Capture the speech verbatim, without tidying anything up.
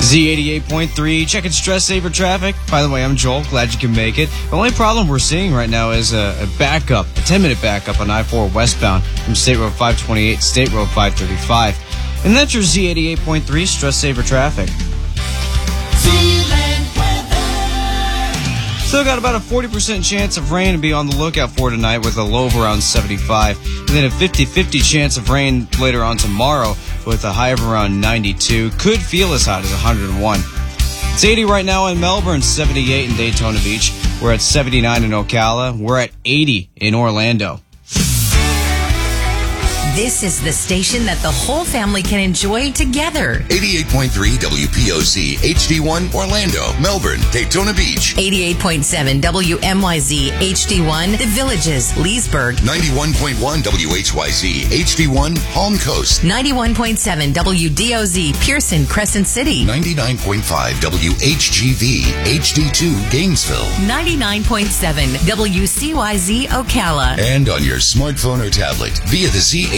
Z eighty-eight point three, checking stress saver traffic. By the way, I'm Joel. Glad you can make it. The only problem we're seeing right now is a, a backup, a ten-minute backup on I four westbound from State Road five twenty-eight to State Road five thirty-five. And that's your Z eighty-eight point three stress saver traffic. Still got about a forty percent chance of rain to be on the lookout for tonight with a low of around seventy-five. And then a fifty-fifty chance of rain later on tomorrow with a high of around ninety-two. Could feel as hot as one hundred one. It's eighty right now in Melbourne, seventy-eight in Daytona Beach. We're at seventy-nine in Ocala. We're at eighty in Orlando. This is the station that the whole family can enjoy together. eighty-eight point three W P O C, H D one, Orlando, Melbourne, Daytona Beach. eighty-eight point seven W M Y Z, H D one, The Villages, Leesburg. ninety-one point one W H Y Z, H D one, Palm Coast. ninety-one point seven W D O Z, Pearson, Crescent City. ninety-nine point five W H G V, H D two, Gainesville. ninety-nine point seven W C Y Z, Ocala. And on your smartphone or tablet via the Z